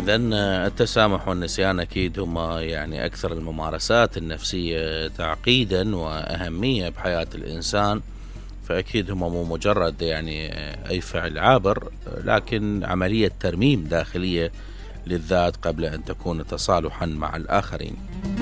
إذن التسامح والنسيان أكيد هما يعني أكثر الممارسات النفسية تعقيدا وأهمية بحياة الإنسان. فأكيد هما مو مجرد يعني أي فعل عابر، لكن عملية ترميم داخلية للذات قبل أن تكون تصالحا مع الآخرين.